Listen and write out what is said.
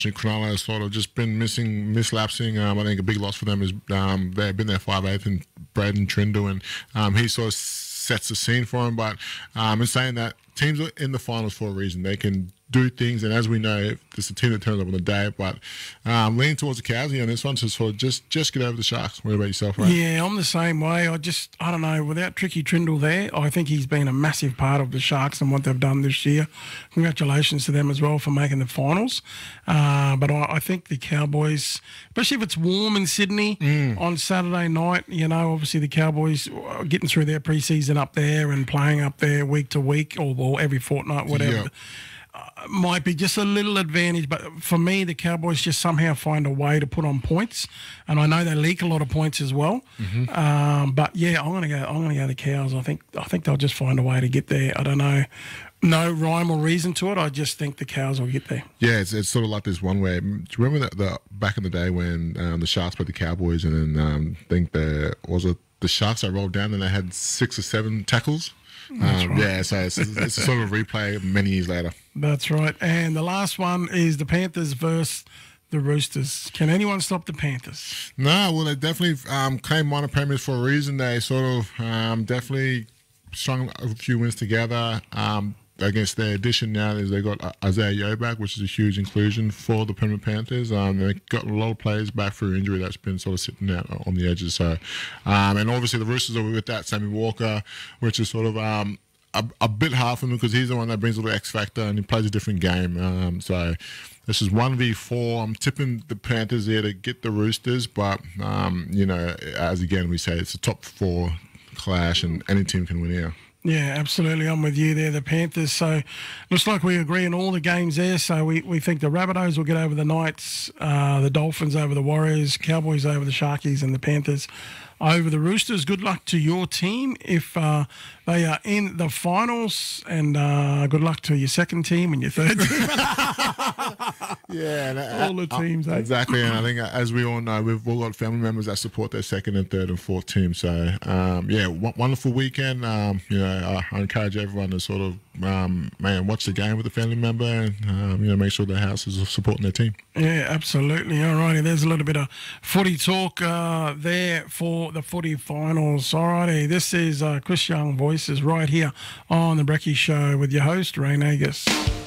Cronulla has sort of just been mislapsing. I think a big loss for them is they've been there 5/8 and Braden Trindle, and he sort of sets the scene for them. But in saying that, teams are in the finals for a reason. They can do things, and as we know, it's a team that turns up on the day. But leaning towards the Cows on this one to sort of just get over the Sharks. What about yourself, right? Yeah, I'm the same way. I don't know. Without Tricky Trindle there, I think he's been a massive part of the Sharks and what they've done this year. Congratulations to them as well for making the finals. But I think the Cowboys, especially if it's warm in Sydney on Saturday night, obviously the Cowboys are getting through their preseason up there and playing up there week to week or every fortnight, whatever. Yeah. Might be just a little advantage, but for me, the Cowboys just somehow find a way to put on points, and I know they leak a lot of points as well. But yeah, I'm gonna go the Cows. I think they'll just find a way to get there. I don't know, no rhyme or reason to it. I just think the Cows will get there. Yeah, it's sort of like this one where. Do you remember the back in the day when the Sharks played the Cowboys, and then I think the Sharks that rolled down and they had 6 or 7 tackles. Right. Yeah, so it's a sort of replay many years later. That's right. And the last one is the Panthers versus the Roosters. Can anyone stop the Panthers? No, well, they definitely claimed minor premiers for a reason. They sort of definitely strung a few wins together. Against their addition now is they got Isaiah Yeo back, which is a huge inclusion for the Penrith Panthers. They got a lot of players back through injury that's been sort of sitting out on the edges. So, and obviously the Roosters are with that Sammy Walker, which is sort of a bit hard for them because he's the one that brings a little X factor and he plays a different game. So this is 1v4. I'm tipping the Panthers here to get the Roosters, but as again we say, it's a top 4 clash and any team can win here. Yeah, absolutely. I'm with you there, the Panthers. So looks like we agree on all the games there. So we think the Rabbitohs will get over the Knights, the Dolphins over the Warriors, Cowboys over the Sharkies, and the Panthers over the Roosters. Good luck to your team if they are in the finals, and good luck to your second team and your third team. Yeah, all the teams. Exactly, and I think as we all know, we've all got family members that support their second and third and fourth team. So, wonderful weekend. I encourage everyone to sort of, watch the game with a family member and, make sure their house is supporting their team. Yeah, absolutely. All righty, there's a little bit of footy talk there for the footy finals. All righty, this is Chris Young Voices right here on The Brekkie Show with your host, Ray Nagus.